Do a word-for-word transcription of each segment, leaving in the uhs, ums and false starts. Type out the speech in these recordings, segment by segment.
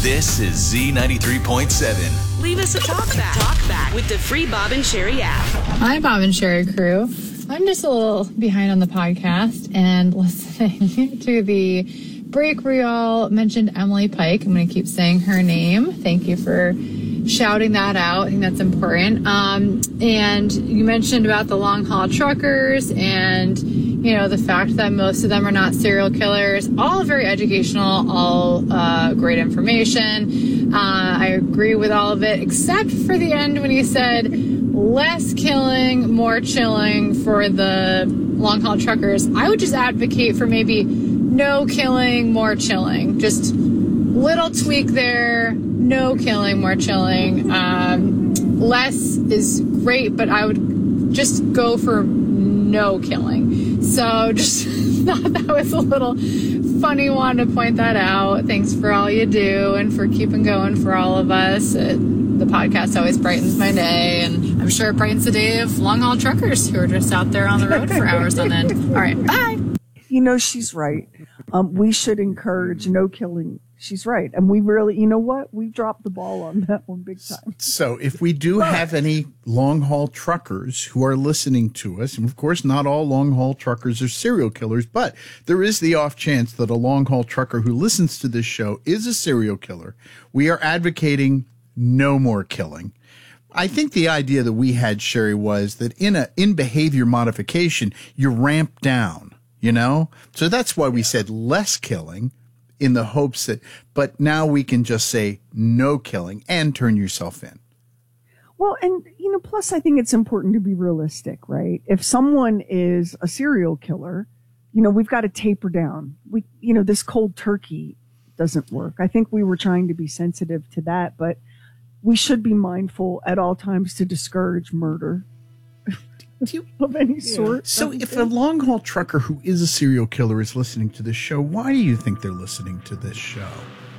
This is Z ninety-three point seven. Leave us a talk back. Talk back with the free Bob and Sherry app. Hi, Bob and Sherry crew. I'm just a little behind on the podcast and listening to the break where y'all mentioned Emily Pike. I'm going to keep saying her name. Thank you for shouting that out. I think that's important. Um, and you mentioned about the long haul truckers and, you know, the fact that most of them are not serial killers. All very educational, all uh, great information. Uh, I agree with all of it, except for the end when you said less killing, more chilling for the long haul truckers. I would just advocate for maybe no killing, more chilling. Just little tweak there. No killing, more chilling. Um, less is great, but I would just go for no killing. So just thought that was a little funny one to point that out. Thanks for all you do and for keeping going for all of us. It, the podcast always brightens my day, and I'm sure it brightens the day of long haul truckers who are just out there on the road for hours on end. All right, bye. You know, she's right. Um, we should encourage no killing. She's right. And we really, you know what? We've dropped the ball on that one big time. So if we do have any long-haul truckers who are listening to us, and of course not all long-haul truckers are serial killers, but there is the off chance that a long-haul trucker who listens to this show is a serial killer, we are advocating no more killing. I think the idea that we had, Sherry, was that in a in behavior modification, you ramp down, you know? So that's why we said less killing, in the hopes that, but now we can just say no killing and turn yourself in. Well, and, you know, plus I think it's important to be realistic, right? If someone is a serial killer, you know, we've got to taper down. We, you know, this cold turkey doesn't work. I think we were trying to be sensitive to that, but we should be mindful at all times to discourage murder of any yeah. sort. So if a long haul trucker who is a serial killer is listening to this show, why do you think they're listening to this show?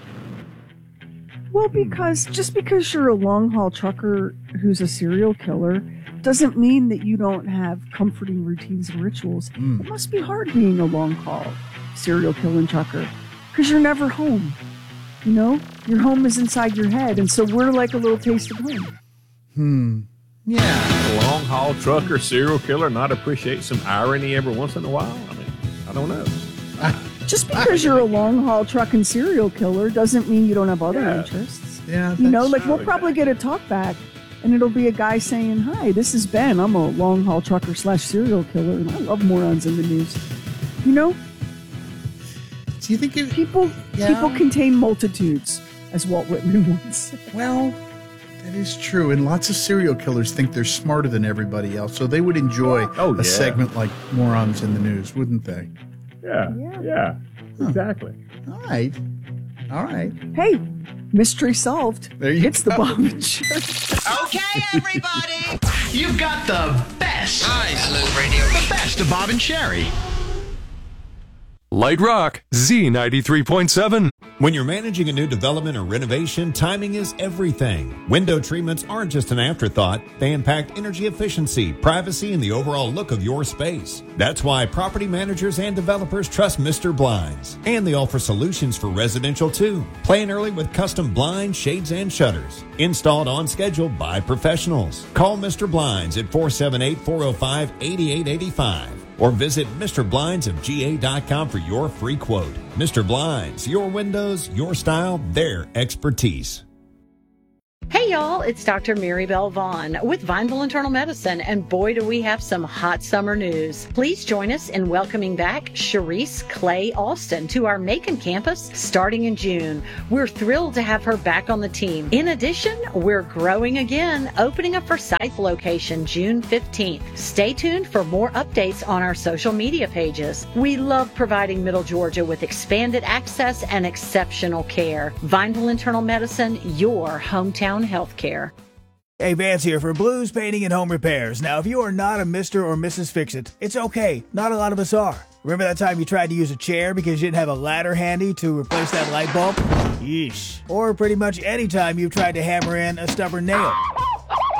Well, because just because you're a long haul trucker who's a serial killer doesn't mean that you don't have comforting routines and rituals. Mm. It must be hard being a long haul serial killing trucker because you're never home. You know, your home is inside your head. And so we're like a little taste of home. Hmm. Yeah. A long haul trucker, serial killer, not appreciate some irony every once in a while? I mean, I don't know. Just because you're a long haul trucking serial killer doesn't mean you don't have other yeah. interests. Yeah. You know, like we'll probably get a talk back and it'll be a guy saying, hi, this is Ben. I'm a long haul trucker slash serial killer and I love morons in the news. You know? Do you think it, people, yeah. people contain multitudes, as Walt Whitman once said. Well, that is true, and lots of serial killers think they're smarter than everybody else, so they would enjoy oh, a yeah. segment like Morons in the News, wouldn't they? Yeah, yeah, yeah huh. exactly. All right, all right. Hey, mystery solved. There you it's go. the Bob and Sherry. Okay, everybody, you've got the best. Nice. Hello, radio. The best of Bob and Sherry. Light Rock, Z ninety-three point seven. When you're managing a new development or renovation, timing is everything. Window treatments aren't just an afterthought. They impact energy efficiency, privacy, and the overall look of your space. That's why property managers and developers trust Mister Blinds. And they offer solutions for residential too. Plan early with custom blinds, shades, and shutters. Installed on schedule by professionals. Call Mister Blinds at four seven eight, four oh five, eight eight eight five. Or visit Mister Blinds of G A dot com for your free quote. Mister Blinds, your windows, your style, their expertise. Hey y'all, it's Doctor Mary Bell Vaughn with Vineville Internal Medicine, and boy do we have some hot summer news. Please join us in welcoming back Sharice Clay Alston to our Macon campus starting in June. We're thrilled to have her back on the team. In addition, we're growing again, opening a Forsyth location June fifteenth. Stay tuned for more updates on our social media pages. We love providing Middle Georgia with expanded access and exceptional care. Vineville Internal Medicine, your hometown healthcare. Hey, Vance here for Blues Painting and Home Repairs. Now, if you are not a Mister or Missus Fix-It, it's okay. Not a lot of us are. Remember that time you tried to use a chair because you didn't have a ladder handy to replace that light bulb? Yeesh. Or pretty much any time you've tried to hammer in a stubborn nail.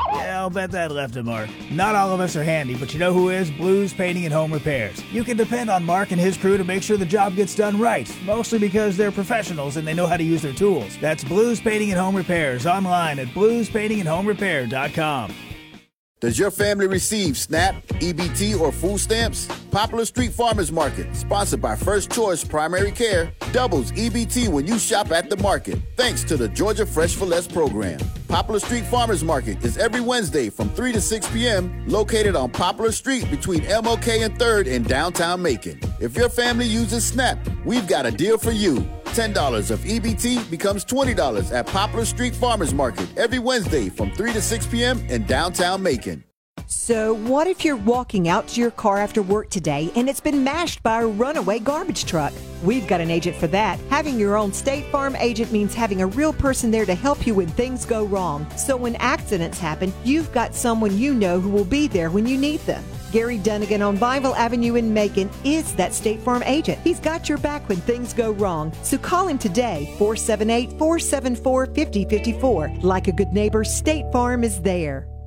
Yeah, I'll bet that left a mark. Not all of us are handy, but you know who is? Blues Painting and Home Repairs. You can depend on Mark and his crew to make sure the job gets done right, mostly because they're professionals and they know how to use their tools. That's Blues Painting and Home Repairs, online at blues painting and home repair dot com. Does your family receive SNAP, E B T, or food stamps? Poplar Street Farmers Market, sponsored by First Choice Primary Care, doubles E B T when you shop at the market, thanks to the Georgia Fresh for Less program. Poplar Street Farmers Market is every Wednesday from three to six p.m., located on Poplar Street between M L K and third in downtown Macon. If your family uses SNAP, we've got a deal for you. ten dollars of E B T becomes twenty dollars at Poplar Street Farmers Market every Wednesday from three to six p.m. in downtown Macon. So what if you're walking out to your car after work today and it's been mashed by a runaway garbage truck? We've got an agent for that. Having your own State Farm agent means having a real person there to help you when things go wrong. So when accidents happen, you've got someone you know who will be there when you need them. Gary Dunnigan on Bible Avenue in Macon is that State Farm agent. He's got your back when things go wrong. So call him today, four seven eight, four seven four, five oh five four. Like a good neighbor, State Farm is there.